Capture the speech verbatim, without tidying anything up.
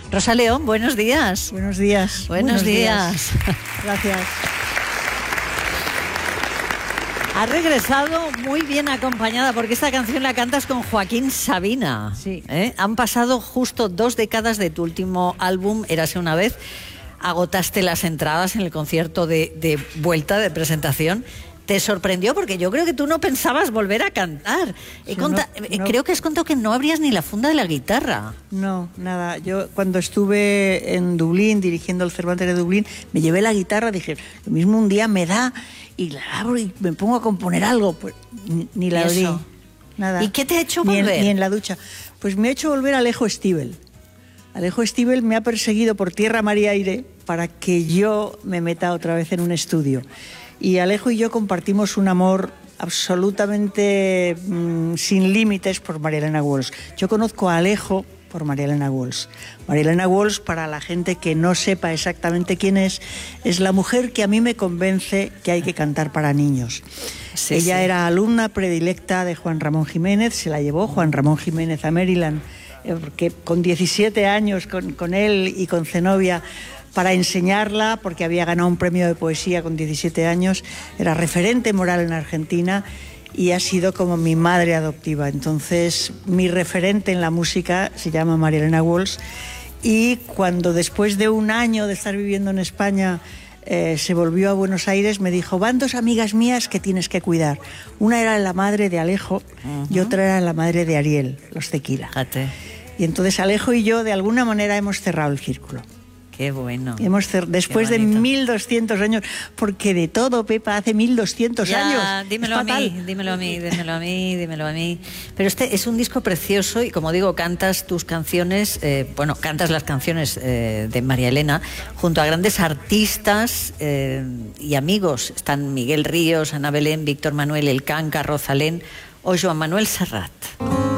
Rosa León, buenos días. Buenos días. Buenos, buenos días. días. Gracias. Has regresado muy bien acompañada, porque esta canción la cantas con Joaquín Sabina. Sí. ¿Eh? Han pasado justo dos décadas de tu último álbum, Érase una vez. Agotaste las entradas en el concierto de, de vuelta, de presentación. ¿Te sorprendió? Porque yo creo que tú no pensabas volver a cantar. He Sí, conta- no, no. Creo que has contado que no abrías ni la funda de la guitarra. No, nada. Yo cuando estuve en Dublín, dirigiendo el Cervantes de Dublín, me llevé la guitarra, dije, lo mismo un día me da y la abro y me pongo a componer algo. Pues ni, ni la abrí. Nada. ¿Y qué te ha hecho ni volver? En, ni en la ducha. Pues me ha hecho volver a Alejo Stivel. Alejo Stivel me ha perseguido por tierra, mar y aire para que yo me meta otra vez en un estudio. Y Alejo y yo compartimos un amor absolutamente mmm, sin límites por María Elena Walsh. Yo conozco a Alejo por María Elena Walsh. María Elena Walsh, para la gente que no sepa exactamente quién es, es la mujer que a mí me convence que hay que cantar para niños. Sí, Ella sí. era alumna predilecta de Juan Ramón Jiménez, se la llevó Juan Ramón Jiménez a Maryland, porque con diecisiete años, con, con él y con Zenobia, para enseñarla, porque había ganado un premio de poesía con diecisiete años, era referente moral en Argentina y ha sido como mi madre adoptiva. Entonces, mi referente en la música se llama María Elena Walsh, y cuando después de un año de estar viviendo en España eh, se volvió a Buenos Aires, me dijo, van dos amigas mías que tienes que cuidar. Una era la madre de Alejo uh-huh. y otra era la madre de Ariel, los Tequila. Fíjate. Y entonces Alejo y yo de alguna manera hemos cerrado el círculo. Qué bueno. Hemos cer- después de mil doscientos años, porque de todo, Pepa, hace mil doscientos ya, años. Dímelo a mí, dímelo a mí, dímelo a mí, dímelo a mí. Pero este es un disco precioso y, como digo, cantas tus canciones, eh, bueno, cantas las canciones eh, de María Elena junto a grandes artistas eh, y amigos. Están Miguel Ríos, Ana Belén, Víctor Manuel, El Canca, Rosalén o Joan Manuel Serrat.